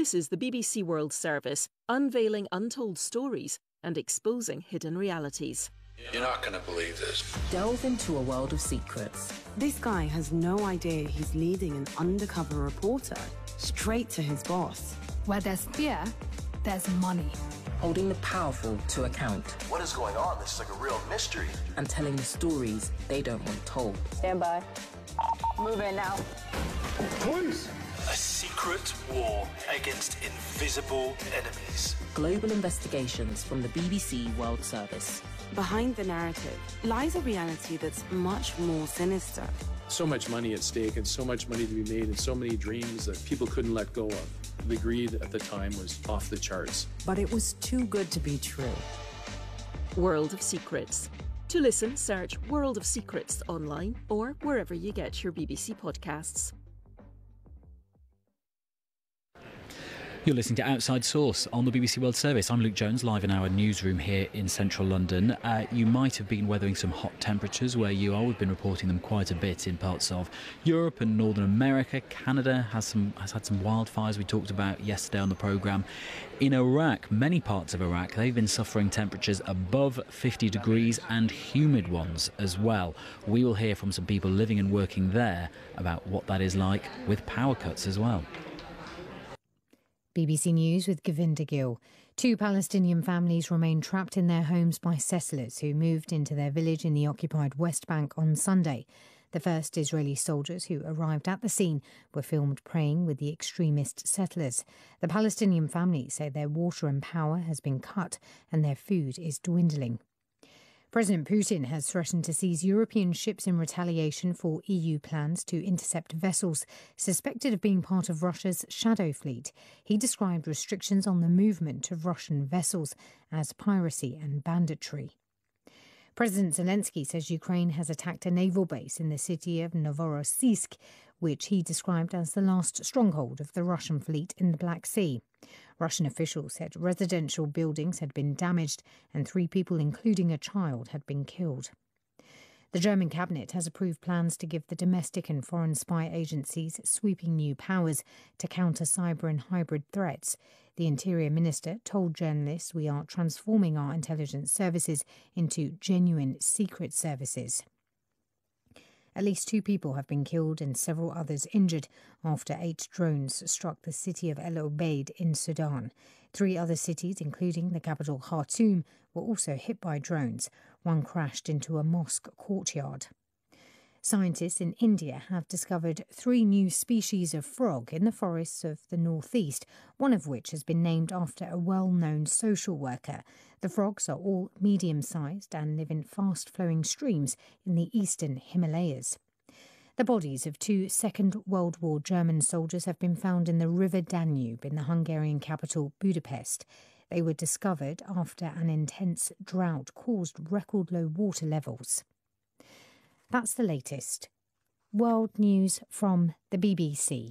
This is the BBC World Service, unveiling untold stories and exposing hidden realities. You're not going to believe this. Delve into a world of secrets. This guy has no idea he's leading an undercover reporter straight to his boss. Where there's fear, there's money. Holding the powerful to account. What is going on? This is like a real mystery. And telling the stories they don't want told. Stand by. Move in now. Police! A secret war against invisible enemies. Global investigations from the BBC World Service. Behind the narrative lies a reality that's much more sinister. So much money at stake and so much money to be made and so many dreams that people couldn't let go of. The greed at the time was off the charts. But it was too good to be true. World of Secrets. To listen, search World of Secrets online or wherever you get your BBC podcasts. You're listening to Outside Source on the BBC World Service. I'm Luke Jones, live in our newsroom here in central London. You might have been weathering some hot temperatures where you are. We've been reporting them quite a bit in parts of Europe and Northern America. Canada has had some wildfires we talked about yesterday on the programme. In Iraq, many parts of Iraq, they've been suffering temperatures above 50 degrees and humid ones as well. We will hear from some people living and working there about what that is like with power cuts as well. BBC News with Govinda Gill. 2 Palestinian families remain trapped in their homes by settlers who moved into their village in the occupied West Bank on Sunday. The first Israeli soldiers who arrived at the scene were filmed praying with the extremist settlers. The Palestinian families say their water and power has been cut and their food is dwindling. President Putin has threatened to seize European ships in retaliation for EU plans to intercept vessels suspected of being part of Russia's shadow fleet. He described restrictions on the movement of Russian vessels as piracy and banditry. President Zelensky says Ukraine has attacked a naval base in the city of Novorossiysk, which he described as the last stronghold of the Russian fleet in the Black Sea. Russian officials said residential buildings had been damaged and 3 people, including a child, had been killed. The German cabinet has approved plans to give the domestic and foreign spy agencies sweeping new powers to counter cyber and hybrid threats. The Interior Minister told journalists, "We are transforming our intelligence services into genuine secret services." At least 2 people have been killed and several others injured after 8 drones struck the city of El Obeid in Sudan. 3 other cities, including the capital Khartoum, were also hit by drones. One crashed into a mosque courtyard. Scientists in India have discovered 3 new species of frog in the forests of the northeast, one of which has been named after a well-known social worker. The frogs are all medium-sized and live in fast-flowing streams in the eastern Himalayas. The bodies of 2 Second World War German soldiers have been found in the River Danube in the Hungarian capital Budapest. They were discovered after an intense drought caused record-low water levels. That's the latest. World news from the BBC.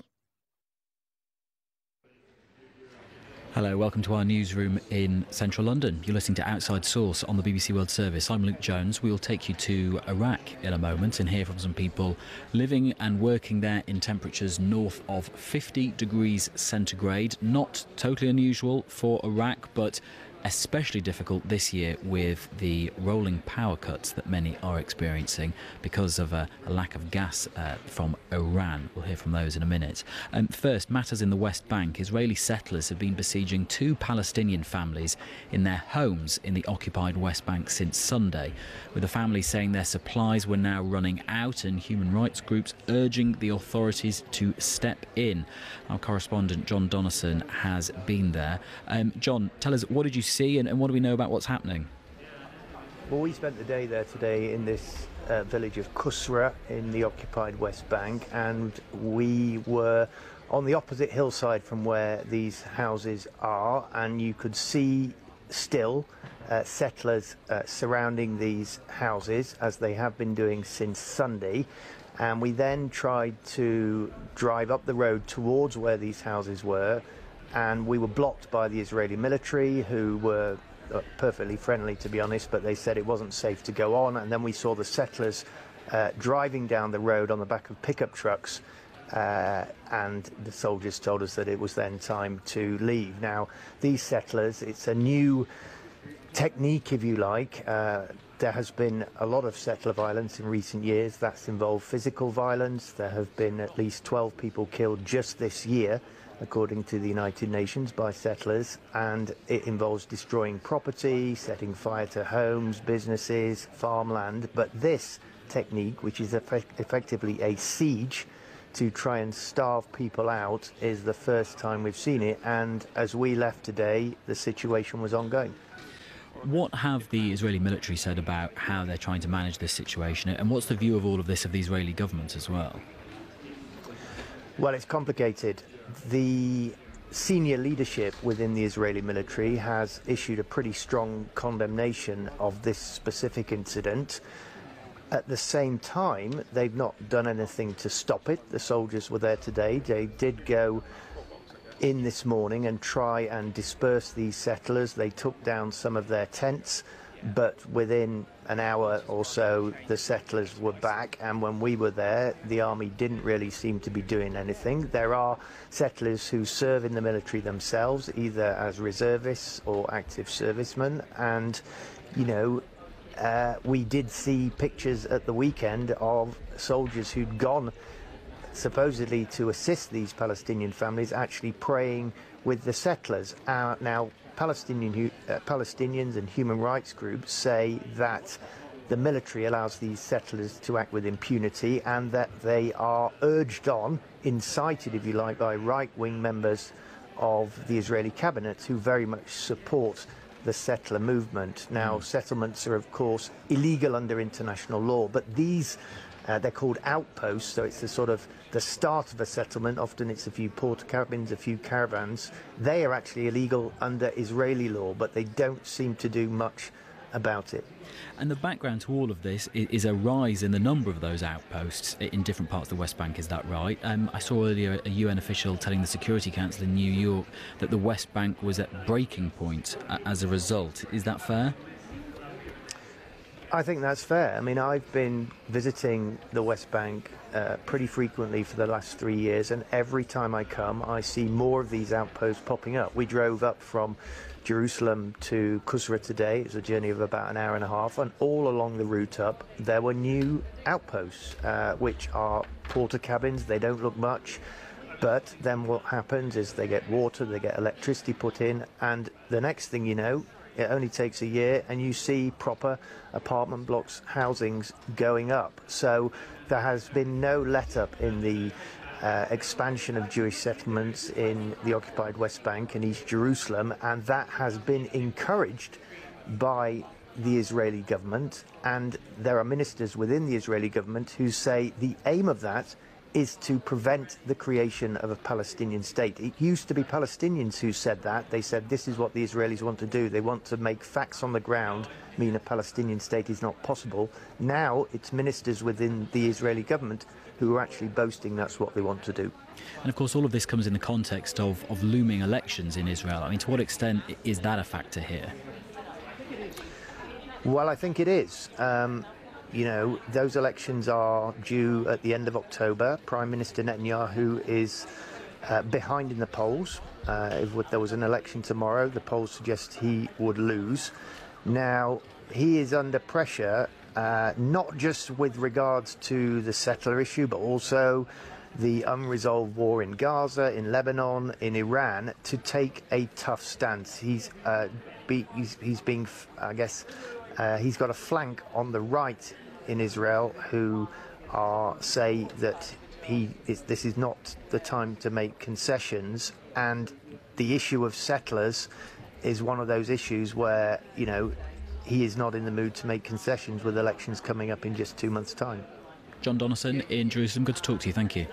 Hello, welcome to our newsroom in central London. You're listening to Outside Source on the BBC World Service. I'm Luke Jones. We'll take you to Iraq in a moment and hear from some people living and working there in temperatures north of 50 degrees centigrade. Not totally unusual for Iraq, but especially difficult this year with the rolling power cuts that many are experiencing because of a lack of gas from Iran. We'll hear from those in a minute. First, matters in the West Bank. Israeli settlers have been besieging 2 Palestinian families in their homes in the occupied West Bank since Sunday, with the families saying their supplies were now running out and human rights groups urging the authorities to step in. Our correspondent John Donnison has been there. John, tell us, what did you see and what do we know about what's happening? Well, we spent the day there today in this village of Kusra in the occupied West Bank, and we were on the opposite hillside from where these houses are, and you could see still settlers surrounding these houses, as they have been doing since Sunday. And we then tried to drive up the road towards where these houses were, and we were blocked by the Israeli military, who were perfectly friendly, to be honest, but they said it wasn't safe to go on. And then we saw the settlers driving down the road on the back of pickup trucks and the soldiers told us that it was then time to leave. Now, these settlers, it's a new technique, if you like. There has been a lot of settler violence in recent years. That's involved physical violence. There have been at least 12 people killed just this year, according to the United Nations, by settlers, and it involves destroying property, setting fire to homes, businesses, farmland. But this technique, which is effectively a siege to try and starve people out, is the first time we've seen it, and as we left today, the situation was ongoing. What have the Israeli military said about how they're trying to manage this situation, and what's the view of all of this of the Israeli government as well? Well, it's complicated. The senior leadership within the Israeli military has issued a pretty strong condemnation of this specific incident. At the same time, they've not done anything to stop it. The soldiers were there today. They did go in this morning and try and disperse these settlers. They took down some of their tents, but within an hour or so the settlers were back, and when we were there the army didn't really seem to be doing anything. There are settlers who serve in the military themselves, either as reservists or active servicemen, and you know, we did see pictures at the weekend of soldiers who'd gone supposedly to assist these Palestinian families actually praying with the settlers. Now, Palestinians and human rights groups say that the military allows these settlers to act with impunity, and that they are urged on, incited, if you like, by right-wing members of the Israeli cabinet who very much support the settler movement. Now, settlements are, of course, illegal under international law, but these they're called outposts, so it's the sort of the start of a settlement. Often it's a few porta cabins, a few caravans. They are actually illegal under Israeli law, but they don't seem to do much about it. And the background to all of this is a rise in the number of those outposts in different parts of the West Bank, is that right? I saw earlier a UN official telling the Security Council in New York that the West Bank was at breaking point as a result. Is that fair? I think that's fair. I mean, I've been visiting the West Bank pretty frequently for the last 3 years, and every time I come, I see more of these outposts popping up. We drove up from Jerusalem to Kusra today. It was a journey of about an hour and a half, and all along the route up, there were new outposts, which are porta cabins. They don't look much, but then what happens is they get water, they get electricity put in, and the next thing you know, it only takes a year and you see proper apartment blocks, housings going up. So there has been no let-up in the expansion of Jewish settlements in the occupied West Bank and East Jerusalem, and that has been encouraged by the Israeli government. And there are ministers within the Israeli government who say the aim of that is to prevent the creation of a Palestinian state. It used to be Palestinians who said that. They said this is what the Israelis want to do. They want to make facts on the ground mean a Palestinian state is not possible. Now it's ministers within the Israeli government who are actually boasting that's what they want to do. And of course all of this comes in the context of looming elections in Israel. I mean, to what extent is that a factor here? Well, I think it is. You know, those elections are due at the end of October. Prime Minister Netanyahu is behind in the polls. If there was an election tomorrow, the polls suggest he would lose. Now, he is under pressure, not just with regards to the settler issue, but also the unresolved war in Gaza, in Lebanon, in Iran, to take a tough stance. He's being, I guess, he's got a flank on the right in Israel who say that this is not the time to make concessions, and the issue of settlers is one of those issues where, you know, he is not in the mood to make concessions with elections coming up in just 2 months' time. John Donnison in Jerusalem, good to talk to you, thank you.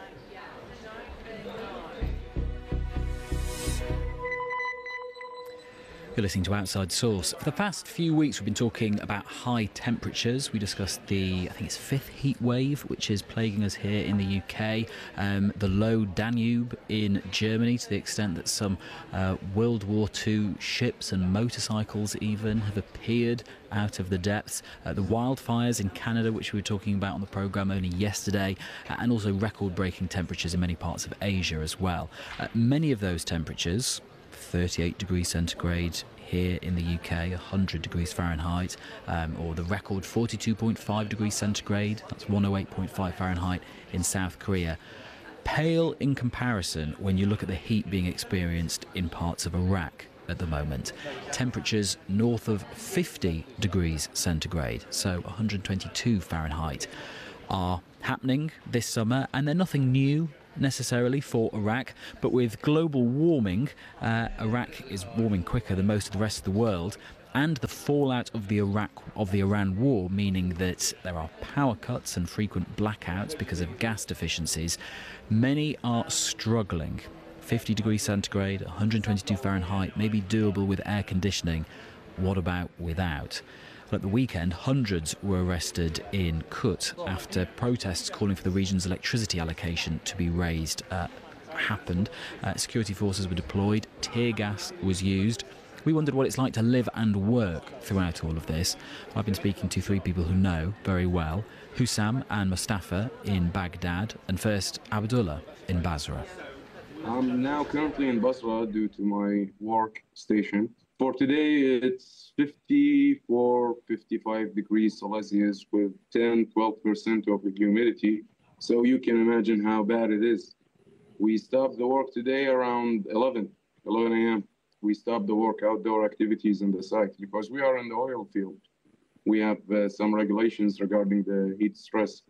You're listening to Outside Source. For the past few weeks, we've been talking about high temperatures. We discussed I think it's fifth heat wave, which is plaguing us here in the UK. The low Danube in Germany, to the extent that some World War II ships and motorcycles even have appeared out of the depths. The wildfires in Canada, which we were talking about on the programme only yesterday, and also record-breaking temperatures in many parts of Asia as well. Many of those temperatures, 38 degrees centigrade here in the UK, 100 degrees Fahrenheit, or the record 42.5 degrees centigrade, that's 108.5 Fahrenheit in South Korea, pale in comparison when you look at the heat being experienced in parts of Iraq at the moment. Temperatures north of 50 degrees centigrade, so 122 Fahrenheit, are happening this summer, and they're nothing new necessarily for Iraq, but with global warming, Iraq is warming quicker than most of the rest of the world, and the fallout of the Iran war, meaning that there are power cuts and frequent blackouts because of gas deficiencies. Many are struggling. 50 degrees centigrade, 122 Fahrenheit may be doable with air conditioning. What about without? Well, at the weekend, hundreds were arrested in Kut after protests calling for the region's electricity allocation to be raised happened. Security forces were deployed, tear gas was used. We wondered what it's like to live and work throughout all of this. I've been speaking to three people who know very well: Hussam and Mustafa in Baghdad, and first Abdullah in Basra. I'm now currently in Basra due to my work station. For today, it's 54, 55 degrees Celsius with 10-12% of the humidity. So you can imagine how bad it is. We stopped the work today around 11 a.m. We stopped the work outdoor activities in the site because we are in the oil field. We have some regulations regarding the heat stress.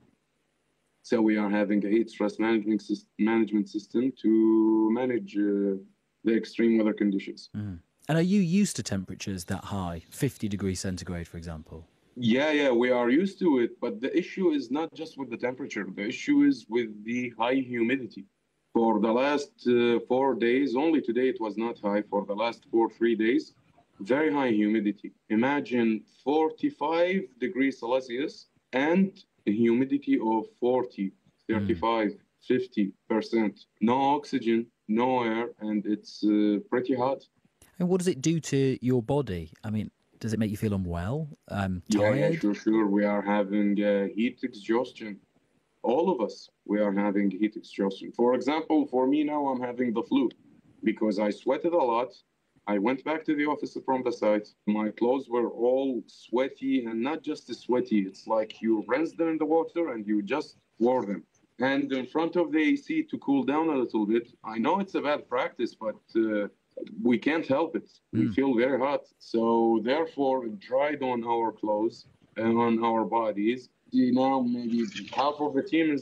So we are having a heat stress management system to manage the extreme weather conditions. Mm. And are you used to temperatures that high, 50 degrees centigrade, for example? Yeah, we are used to it. But the issue is not just with the temperature. The issue is with the high humidity. For the last 4 days, only today it was not high. For the last 3 days, very high humidity. Imagine 45 degrees Celsius and a humidity of 40, 35, 50%. No oxygen, no air, and it's pretty hot. And what does it do to your body? I mean, does it make you feel unwell, tired? Yeah, sure. We are having heat exhaustion. All of us, we are having heat exhaustion. For example, for me now, I'm having the flu because I sweated a lot. I went back to the office from the site. My clothes were all sweaty, and not just sweaty. It's like you rinse them in the water and you just wore them. And in front of the AC to cool down a little bit. I know it's a bad practice, but we can't help it. We feel very hot. So therefore, it dried on our clothes and on our bodies. Now maybe half of the team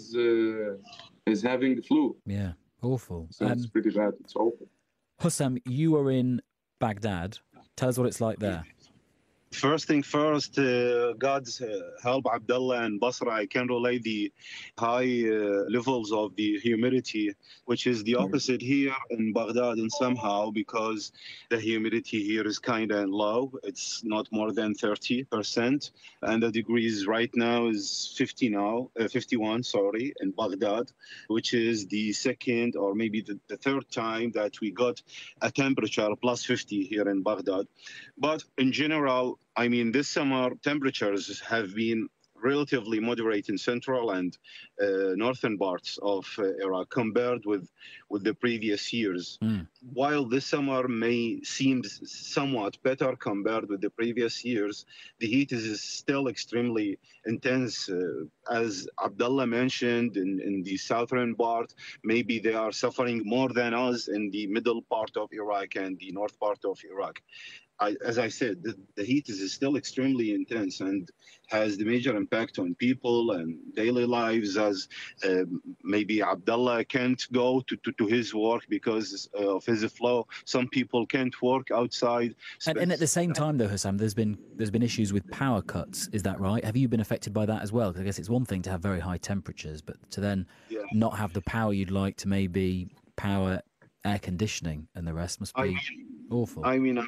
is having the flu. Yeah, awful. So it's pretty bad. It's awful. Hussam, you are in Baghdad. Tell us what it's like there. First thing first, God's help, Abdullah and Basra, I can relate the high levels of the humidity, which is the opposite here in Baghdad, and somehow because the humidity here is kind of low. It's not more than 30%, and the degrees right now is 51, in Baghdad, which is the second or maybe the third time that we got a temperature plus 50 here in Baghdad. But in general, I mean, this summer temperatures have been relatively moderate in central and northern parts of Iraq compared with the previous years. While this summer may seem somewhat better compared with the previous years, the heat is still extremely intense. As Abdullah mentioned, in the southern part, maybe they are suffering more than us in the middle part of Iraq and the north part of Iraq. As I said, the heat is still extremely intense and has the major impact on people and daily lives, as maybe Abdullah can't go to his work because of his flow. Some people can't work outside. And at the same time, though, Hussam, there's been issues with power cuts. Is that right? Have you been affected by that as well? Because I guess it's one thing to have very high temperatures, but to then not have the power you'd like to maybe power air conditioning and the rest must be awful. I mean,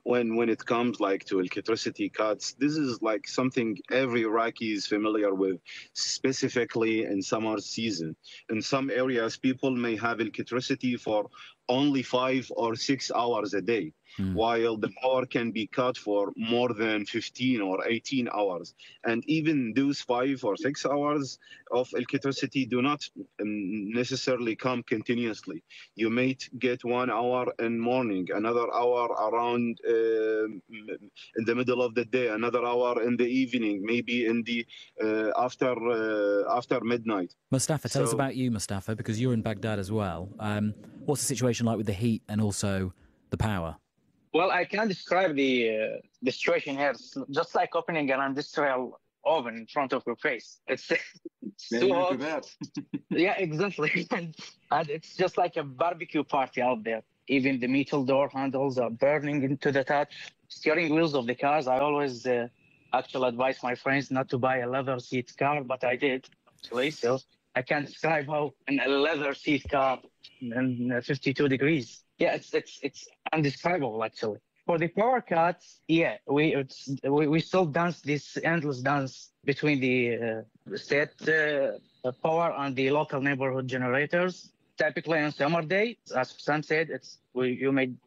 when it comes like to electricity cuts, this is like something every Iraqi is familiar with, specifically in summer season. In some areas, people may have electricity for only 5 or 6 hours a day, while the power can be cut for more than 15 or 18 hours. And even those 5 or 6 hours of electricity do not necessarily come continuously. You may get 1 hour in morning, another hour around in the middle of the day, another hour in the evening, maybe in the after midnight. Mustafa, tell us about you, Mustafa, because you're in Baghdad as well. What's the situation like with the heat and also the power? Well, I can describe the situation here. It's just like opening an industrial oven in front of your face. It's too hot. Yeah, exactly. And it's just like a barbecue party out there. Even the metal door handles are burning into the touch. Steering wheels of the cars, I always actually advise my friends not to buy a leather seat car, but I did, actually. So I can't describe how in a leather seat car in 52 degrees. Yeah, it's indescribable, actually. For the power cuts, yeah, we still dance this endless dance between the state power and the local neighborhood generators. Typically on summer day, as Sam said, you may